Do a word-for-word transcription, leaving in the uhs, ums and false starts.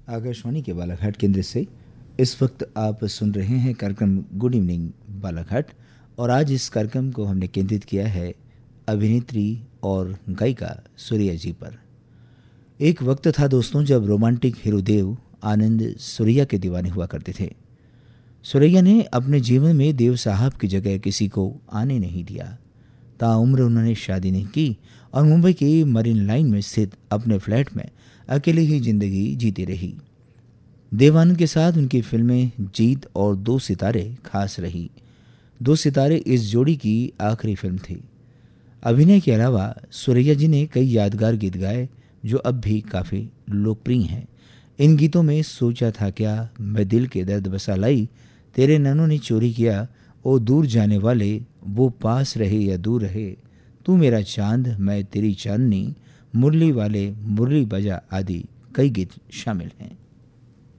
आकाशवाणी के बालाघाट केंद्र से इस वक्त आप सुन रहे हैं कार्यक्रम गुड इवनिंग बालाघाट। और आज इस कार्यक्रम को हमने केंद्रित किया है अभिनेत्री और गायिका सुरैया जी पर। एक वक्त था दोस्तों जब रोमांटिक हीरो देव आनंद सुरैया के दीवाने हुआ करते थे। सुरैया ने अपने जीवन में देव साहब की जगह किसी को आने नहीं दिया। ताउम्र उन्होंने शादी नहीं की और मुंबई की मरीन लाइन में स्थित अपने फ्लैट में अकेले ही जिंदगी जीती रही। देवानंद के साथ उनकी फिल्में जीत और दो सितारे खास रही। दो सितारे इस जोड़ी की आखिरी फिल्म थी। अभिनय के अलावा सुरैया जी ने कई यादगार गीत गाए जो अब भी काफ़ी लोकप्रिय हैं। इन गीतों में सोचा था क्या, मैं दिल के दर्द बसा लाई, तेरे नैनों ने चोरी किया, ओ दूर जाने वाले, वो पास रहे या दूर रहे, तू मेरा चांद मैं तेरी चांदनी, मुरली वाले मुरली बजा आदि कई गीत शामिल हैं।